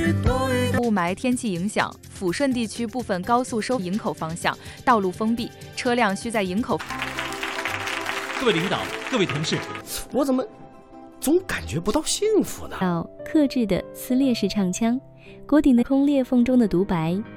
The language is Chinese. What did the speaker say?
雾霾天气影响，抚顺地区部分高速收营口方向道路封闭，车辆需在营口。 各位领导，各位同事， 我怎么总感觉不到幸福呢？ 到克制的撕裂式唱腔，锅顶的空裂缝中的独白，